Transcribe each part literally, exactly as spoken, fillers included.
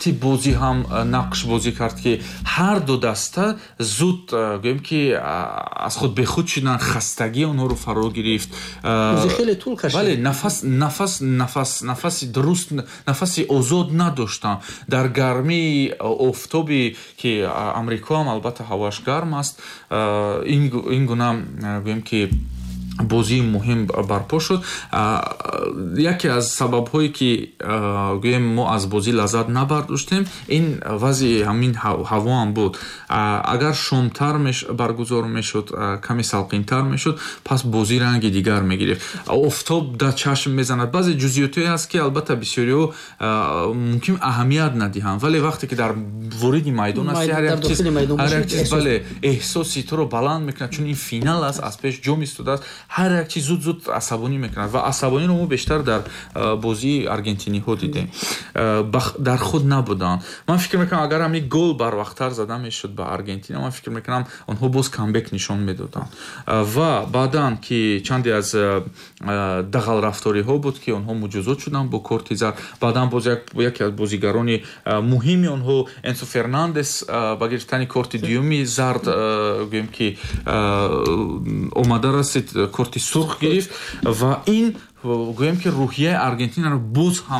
вақти бозӣ ҳам нақш бозӣ кард ки ҳар ду даста зуд гӯем ки аз худ бехуд шудан, хастагӣ онҳоро фаро гирифт. бозӣ хеле тӯл кашид. бале нафас нафас нафас нафаси дуруст нафаси озод надоштанд. дар гармии офтоби ки амрико ҳам албатта ҳавоаш гарм аст, ин гуна гӯем ки бозии муҳим барпо шуд. Яке аз сабабҳое ки гӯем мо аз бозӣ лаззат набардоштем, ин вазъи ҳамин ҳаво ҳам буд. Агар шомтар баргузор мешуд, каме салқинтар мешуд, пас бозӣ ранги дигар мегирифт. Офтоб дар чашм мезанад. баъзе ҷузъиётҳое ҳаст ки албатта бисёриҳо мумкин аҳамият надиҳанд, вале вақте ки дар вориди майдон ҳасти, ҳар як чиз ҳар як чиз бале эҳсоси туро баланд мекунад, чун ин финал аст, аз пеш ҷом истодааст. ҳар як чиз зуд зуд асабонӣ мекунад ва асабониро мо бештар дар бозии аргентиниҳо дидем. Дар худ набуданд. Ман фикр мекунам агар ҳамин гол барвақттар зада мешуд ба Аргентина, ман фикр мекунам онҳо боз камбек нишон медоданд. Ва баъдан ки чанде аз дағалрафториҳо буд ки онҳо муҷозот шуданд бо корти зар. Баъдан боз яке аз бозигарони муҳими онҳо, Энсо Фернандес, ба гирифтани корти дуюми зард гӯем ки омада расид, корти сурх гирифт ва ин гӯем ки рӯҳияи Аргентинаро боз ҳам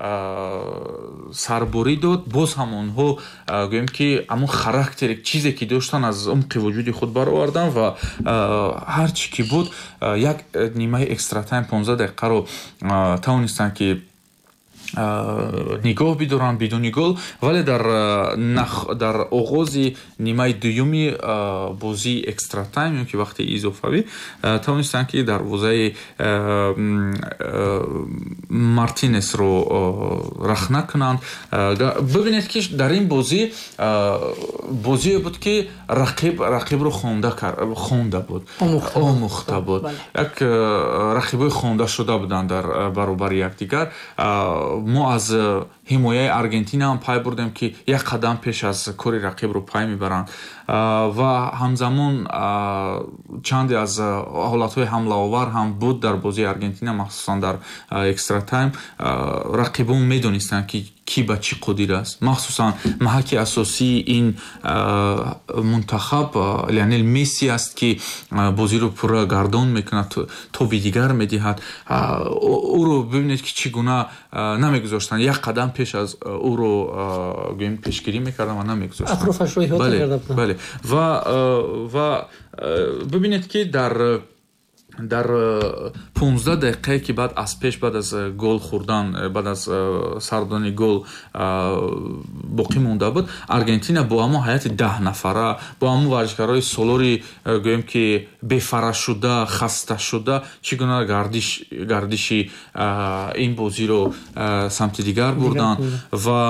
сарборӣ дод, боз ҳам онҳо гӯем ки ҳамон характере чизе ки доштанд аз умқи вуҷуди худ баровардан ва ҳар чӣ ки буд як нимаи экстратайм понздаҳ дақиқаро тавонистанд ки нигоҳ бидоранд бидуни гол, вале дар дар оғози нимаи дуюми бозии экстратайм ки вақти изофавӣ тавонистанд ки дарвозаи Мартинесро рахна кунанд. Бибинед ки дар ин бозӣ бозие буд ки рақиб рақибро хонда хонда буд, омӯхта буд. Як рақибои хонда шуда буданд дар баробари якдигар. мо аз ҳимояи Аргентина ҳам пай бурдем ки як қадам пеш аз кори рақибро пай мебаранд ва ҳамзамон чанде аз ҳолатҳои ҳамлаовар ҳам буд дар бозии Аргентина, махсусан дар экстратайм. рақибон медонистанд ки ки ба чӣ қодир аст, махсусан маҳаки асосии ин мунтахаб Лионел Месси аст ки бозиро пурра гардон мекунад, тоби дигар медиҳад. ӯро бибинед ки чӣ гуна намегузоштанд, як қадам пеш аз ӯро гӯем пешгирӣ мекарданд ва намегузоштанд. атрофашро иҳота карда буданд. Бале ва ва бибинед ки дар дар понздаҳ дақиқае ки баъд аз пеш баъд аз гол хӯрдан, баъд аз сардони гол боқӣ монда буд, Аргентина бо ҳамон ҳайати даҳ нафара, бо ҳамон варзишгарои солори гӯем ки бефарашуда, хасташуда чӣ гуна гардиш гардиши ин бозиро самти дигар бурданд ва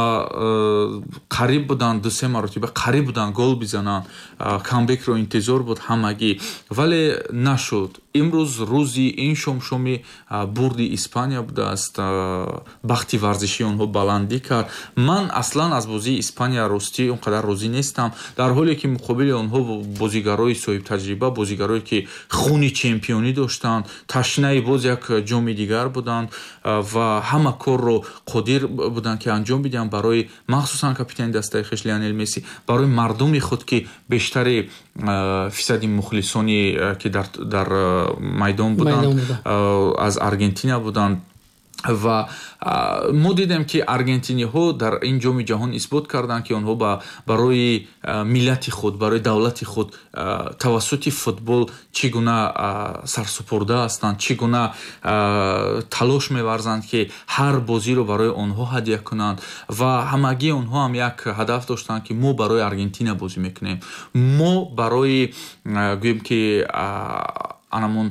қариб буданд, ду се маротиба қариб буданд гол бизананд. камбекро интизор буд ҳамагӣ, вале нашуд. имрӯз рӯзи ин шомшоми бурди Испания будааст. бахти варзиши онҳо баландӣ кард. Ман аслан аз бозии Испания ростӣ он қадар розӣ нестам, дар ҳоле ки муқобили онҳо бозигарои соҳибтаҷриба, бозигарое ки хуни чемпионӣ доштанд, ташнаи боз як ҷоми дигар буданд ва ҳама корро қодир буданд ки анҷом бидиҳанд барои махсусан капитани дастаи хиш Лионел Месси, барои мардуми худ ки бештари фисади мухлисони ки дар дар майдон буданд аз Аргентина буданд. ва мо дидем ки аргентиниҳо дар ин ҷоми ҷаҳон исбот карданд ки онҳо ба барои миллати худ, барои давлати худ тавассути футбол чӣ гуна сарсупурда ҳастанд, чӣ гуна талош меварзанд ки ҳар бозиро барои онҳо ҳадя кунанд ва ҳамагӣ онҳо ҳам як ҳадаф доштанд ки мо барои Аргентина бозӣ мекунем, мо барои гӯем ки анамон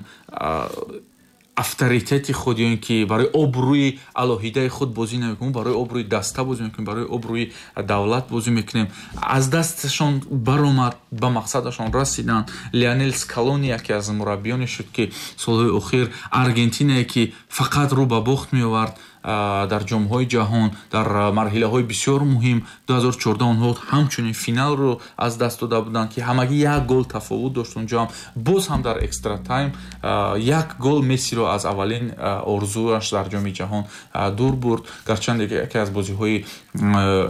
авторитети худ, ё ин ки барои обрӯи алоҳидаи худ бозӣ намекунем, барои обрӯи даста бозӣ мекунем, барои обрӯи давлат бозӣ мекунем. Аз дасташон баромад, ба мақсадашон расиданд. Лионел Скалони яке аз мураббиёне шуд ки солҳои охир Аргентинае ки фақат рӯ ба бохт меовард дар ҷомҳои ҷаҳон, дар марҳилаҳои бисёр муҳим. ду ҳазору чордаҳ онҳо ҳамчунин финалро аз даст дода буданд ки ҳамагӣ як гол тафовут дошт. Унҷо ҳам боз ҳам дар экстратайм як гол Мессиро аз аввалин орзуаш дар ҷоми ҷаҳон дур бурд. Гарчанде яке аз бозиҳои